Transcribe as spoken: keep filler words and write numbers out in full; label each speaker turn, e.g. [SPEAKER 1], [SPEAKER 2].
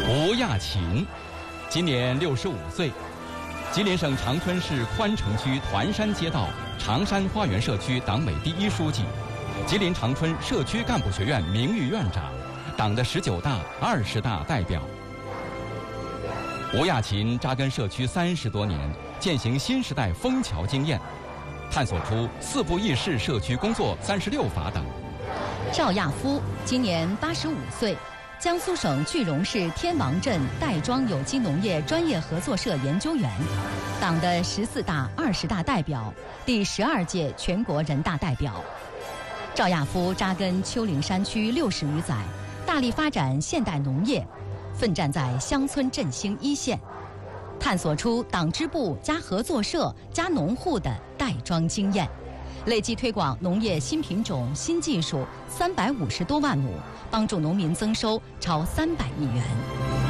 [SPEAKER 1] 吴亚勤，今年六十五岁，吉林省长春市宽城区团山街道长山花园社区党委第一书记，吉林长春社区干部学院名誉院长，党的十九大、二十大代表。吴亚勤扎根社区三十多年，践行新时代枫桥经验，探索出四不议事社区工作三十六法等。
[SPEAKER 2] 赵亚夫今年八十五岁，江苏省句容市天王镇袋庄有机农业专业合作社研究员，党的十四大、二十大代表，第十二届全国人大代表。赵亚夫扎根丘陵山区六十余载，大力发展现代农业，奋战在乡村振兴一线，探索出党支部加合作社加农户的袋庄经验，累计推广农业新品种、新技术三百五十多万亩，帮助农民增收超三百亿元。